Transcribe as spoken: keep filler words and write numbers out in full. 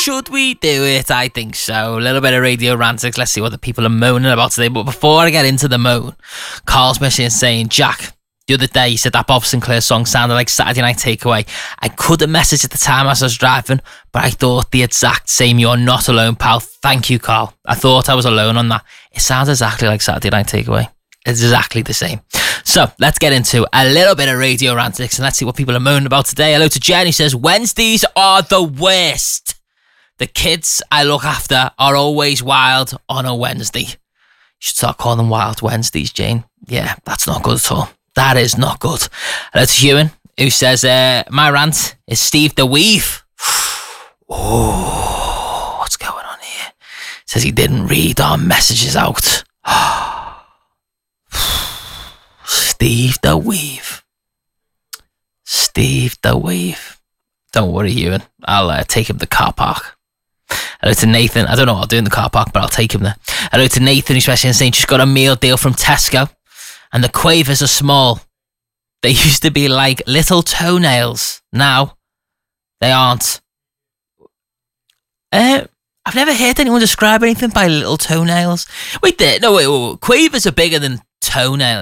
should we do it? I think so. A little bit of Radio Rantics. Let's see what the people are moaning about today. But before I get into the moan, Carl's messaging saying, Jack, the other day, he said that Bob Sinclair song sounded like Saturday Night Takeaway. I couldn't message at the time as I was driving, but I thought the exact same. You're not alone, pal. Thank you, Carl. I thought I was alone on that. It sounds exactly like Saturday Night Takeaway. It's exactly the same. So let's get into a little bit of Radio Rantics and let's see what people are moaning about today. Hello to Jen, who says, Wednesdays are the worst. The kids I look after are always wild on a Wednesday. You should start calling them Wild Wednesdays, Jane. Yeah, that's not good at all. That is not good. Hello to Ewan, who says, uh, my rant is Steve the Weave. Oh, what's going on here? Says he didn't read our messages out. Steve the Weave. Steve the Weave. Don't worry, Ewan. I'll uh, take him to the car park. Hello to Nathan. I don't know what I'll do in the car park, but I'll take him there. Hello to Nathan, who's messaging saying just got a meal deal from Tesco. And the quavers are small. They used to be like little toenails. Now, they aren't. Uh, I've never heard anyone describe anything by little toenails. Wait there. No, wait, wait, wait. Quavers are bigger than toenail.